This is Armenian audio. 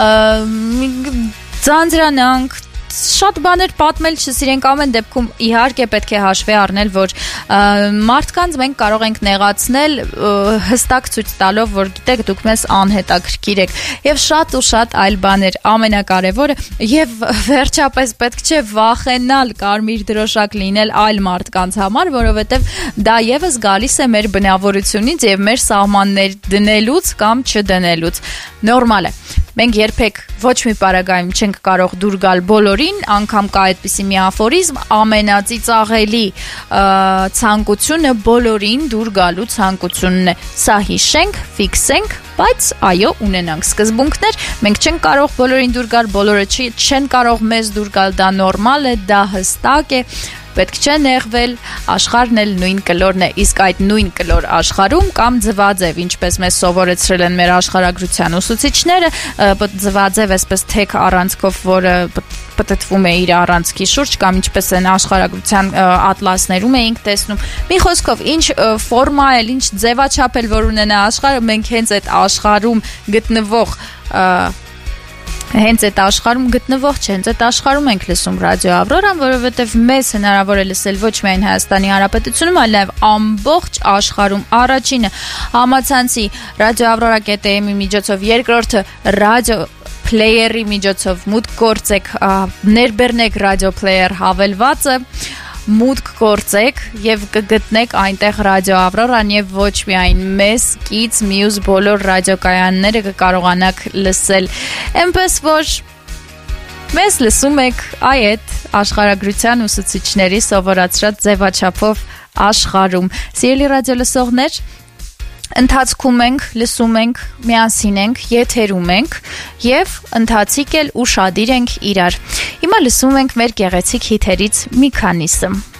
ձանձրանանք, շատ բաներ պատմել չսիրենք, ամեն դեպքում իհարկե պետք է հաշվի առնել, որ մարդկանց մենք կարող ենք նեղացնել հստակ ցույց տալով, որ գիտեք դուք մեզ անհետաքրքիր եք եւ շատ ու շատ այլ բաներ, ամենակարևորը եւ վերջապես պետք չէ վախենալ կարմիր դրոշակ լինել այլ մարդկանց համար, որովհետեւ դա եւս գալիս է մեր բնավորությունից եւ մեր սահմաններ դնելուց կամ չդնելուց, նորմալ է։ Մենք երբեք ոչ մի պարագայում չենք կարող դուր գալ բոլորին, անգամ կա այդպիսի մի աֆորիզմ, ամենածիծաղելի ցանկությունը բոլորին դուր գալու ցանկությունն է։ Սա հիշենք, ֆիքսենք, բայց այո, ունենանք սկզբունքներ, մենք չենք կարող բոլորին դուր գալ, բոլորը չեն կարող մեզ դուր գալ, դա նորմալ է, դա հստակ է։ Պետք չէ նեղվել, աշխարհն էլ նույն կլորն է, իսկ այդ նույն կլոր աշխարհում կամ ձվածև, ինչպես մեզ սովորեցրել են մեր աշխարհագրության ուսուցիչները, ձվածև այսպես թեք առանցքով, որը պտտվում է իր առանցքի շուրջ, կամ ինչպես են աշխարհագրության ատլասներում էինք տեսնում։ Մի խոսքով, ինչ ֆորմա էլ, ինչ ձևաչափ էլ որ ունենա աշխարհը, մենք հենց այդ աշխարհում գտնվող հենց այդ աշխարհում գտնվող չէ, հենց այդ աշխարհում ենք լսում ռադիո Ավրորան, որովհետև մեզ հնարավոր է լսել ոչ միայն Հայաստանի Հանրապետությունում, այլ նաև ամբողջ աշխարհում։ Առաջինը համացանցի ռադիո Ավրորա.am-ի միջոցով, երկրորդը ռադիո փլեյերի միջոցով մուտք գործեք, ներբեռնեք ռադիո փլեյեր հավելվածը, մուտք գործեք եւ կգտնեք այնտեղ ռադիո Ավրորան եւ ոչ միայն մեզ, կից մյուս բոլոր ռադիոկայանները կկարողանաք լսել, այնպես որ մեզ լսում եք այդ աշխարհագրության ուսուցիչների սովորացրած ձևաչափով աշխարհում։ Սիրելի ռադիո լսողներ, ընթացքում ենք, լսում ենք, միասին ենք, եթերում ենք եւ ընթացիկ էլ ուշադիր ենք իրար։ Հիմա լսում ենք մեր գեղեցիկ հիթերից մի քանիսը։